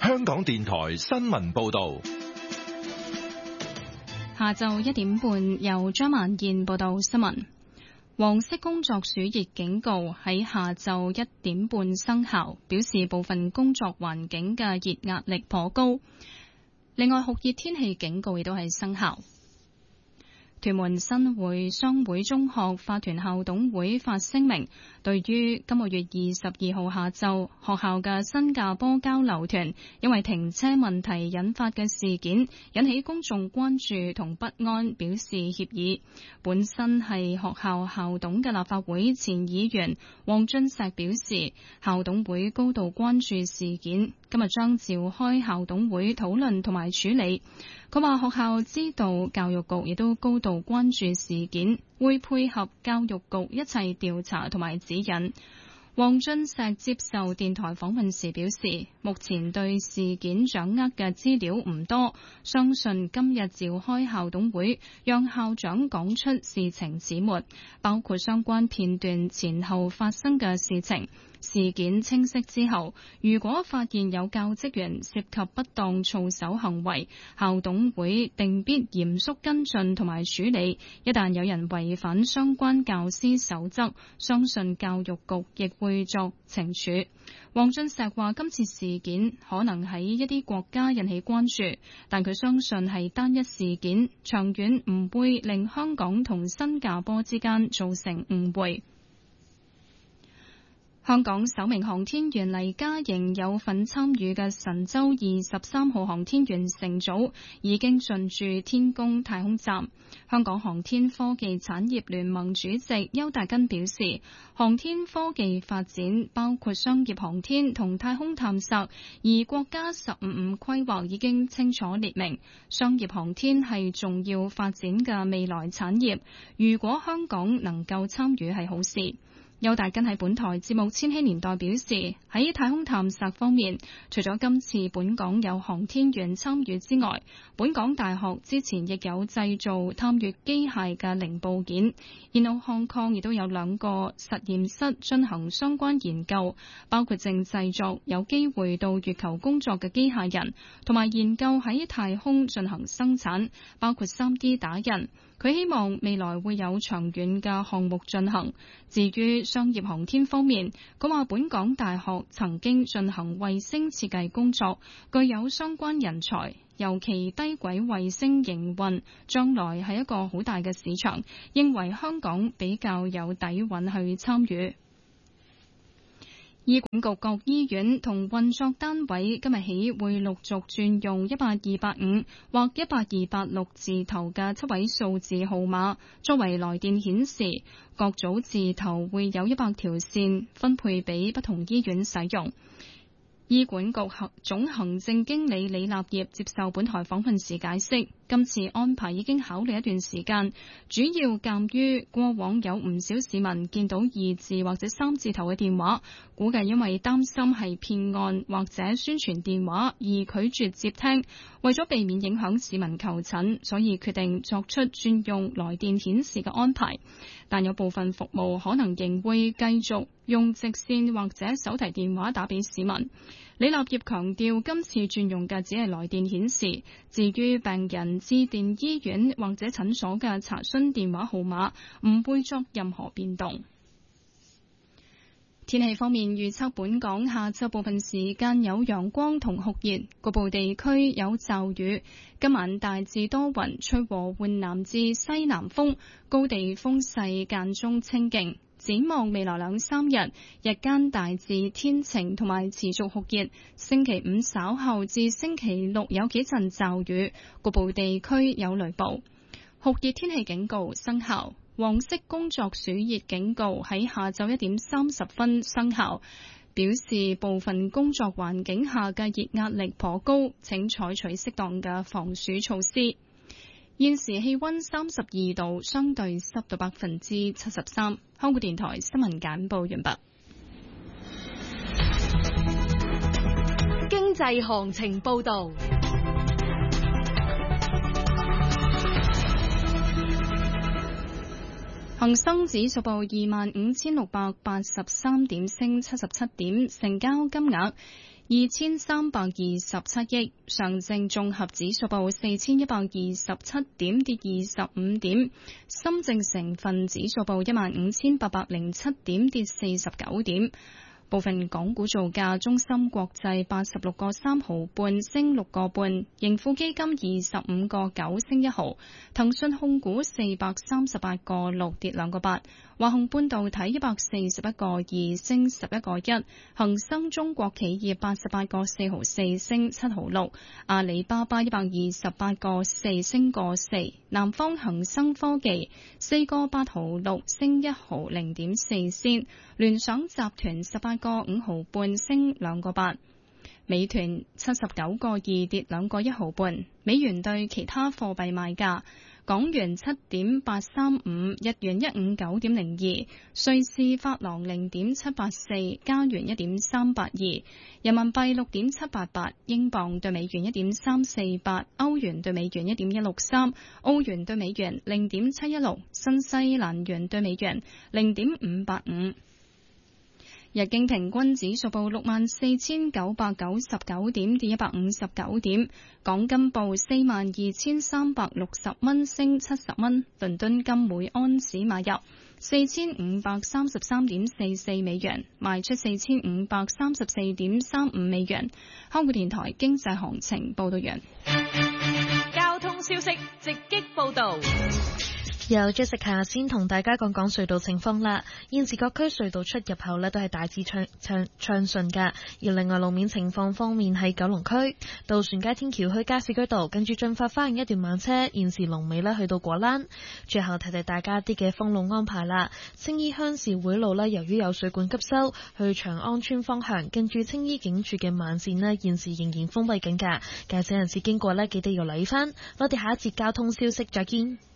香港電台新聞報道。 下晝1點半，由張萬燕報道新聞。黃色工作暑熱警告喺下晝1點半生效，表示部分工作環境嘅熱壓力頗高。另外，酷熱天氣警告亦都係生效。屯門新會商會中學法團校董會發聲明，對於今個月22號下晝學校嘅新加坡交流團因為停車問題引發嘅事件，引起公眾關注同不安，表示歉意。本身係學校校董嘅立法會前議員黃俊碩表示，校董會高度關注事件，今日將召開校董會討論同埋處理。佢話學校知道教育局亦都高度關注事件，會配合教育局一切調查同埋指引。黃俊碩接受電台訪問時表示，目前對事件掌握嘅資料唔多，相信今日召開校董會，讓校長講出事情始末，包括相關片段前後發生嘅事情。事件清晰之後，如果發現有教職員涉及不當操守行為，校董會定必嚴肅跟進同埋處理。一旦有人違反相關教師守則，相信教育局亦會作懲處。黃俊碩話：今次事件可能喺一啲國家引起關注，但佢相信係單一事件，長遠唔會令香港同新加坡之間造成誤會。香港首名航天員黎嘉瑩有份參與嘅神舟23號航天員乘組已經進駐天宮太空站。香港航天科技產業聯盟主席邱達根表示，航天科技發展包括商業航天同太空探索，而國家15規劃已經清楚列明，商業航天係重要發展嘅未來產業。如果香港能夠參與係好事。邱達根喺本台節目《千禧年代》表示，喺太空探索方面，除咗今次本港有航天員參與之外，本港大學之前亦有製造探月機械嘅零部件，然後漢礦亦都有2個實驗室進行相關研究，包括正製作有機會到月球工作嘅機械人，同埋研究喺太空進行生產，包括 3D 打印。佢希望未來會有長遠嘅項目進行。至於商業航天方面，佢話本港大學曾經進行衛星設計工作，具有相關人才，尤其低軌衛星營運將來係一個好大嘅市場，認為香港比較有底蘊去參與。醫管局各醫院同運作單位今日起會陸續轉用18285或18286字頭嘅7位數字號碼作為來電顯示，各組字頭會有100條線分配俾不同醫院使用。醫管局總行政經理李立業接受本台訪問時解釋，今次安排已經考慮一段時間，主要鑑於過往有唔少市民見到2字或者3字頭嘅電話，估計因為擔心係騙案或者宣傳電話而拒絕接聽，為咗避免影響市民求診，所以決定作出轉用來電顯示嘅安排。但有部分服務可能仍會繼續用直線或者手提電話打俾市民。李立業強調，今次轉用嘅只係來電顯示，至於病人致電醫院或者診所嘅查詢電話號碼，唔會作任何變動。天氣方面預測，本港下晝部分時間有陽光同酷熱，局部地區有驟雨。今晚大致多雲，吹和緩南至西南風，高地風勢間中清勁。展望未來2-3日，日間大致天晴同埋持續酷熱。星期5稍後至星期6有幾陣驟雨，局部地區有雷暴。酷熱天氣警告生效。黃色工作暑熱警告喺下晝1點30分生效，表示部分工作環境下嘅熱壓力頗高，請採取適當嘅防暑措施。現時氣溫32度，相對濕度73%。香港電台新聞簡報完畢。 經濟行情報道。 恒生指數報25,683點，升77點，成交金額 2327億。上證綜合指數報4127點，跌25點。深證成分指數報15807點，跌49點。部分港股造價：中芯國際86個3毫半升6個半，盈富基金25個9升1毫，騰訊控股438個6跌2個8，華虹半導體141個2升11個1，恒生中國企業88個4毫4升7毫6，阿里巴巴128個4升個4，南方恒生科技4個8毫6升1毫0.4仙，聯想集團18個5毫半升2個8，美團79個2跌2個1毫半。美元對其他貨幣賣價：港元7.835，日元159.02，瑞士法郎0.784，加元1.382，人民幣6.788，英鎊對美元1.348，歐元對美元1.163，澳元對美元0.716，新西蘭元對美元0.585。日經平均指數報64,999點，跌159點。港金報42,360蚊，升70蚊。倫敦金每安士買入4533.44美元，賣出4534.35美元。香港電台經濟行情報道完。 交通消息直擊報道。 由 Jessica 先同大家講隧道情況啦。現時各區隧道出入口呢都係大致暢順㗎。而另外路面情況方面，喺九龍區渡船街天橋去加士居道近住進發花園一段慢車，現時龍尾呢去到果欄。最後提大家啲嘅封路安排啦。青衣鄉事會路呢，由於有水管急修，去長安村方向近住青衣警署嘅慢線呢，現時仍然封閉緊㗎。駕駛人士經過呢，記得要留意返。我哋下一節交通消息再見。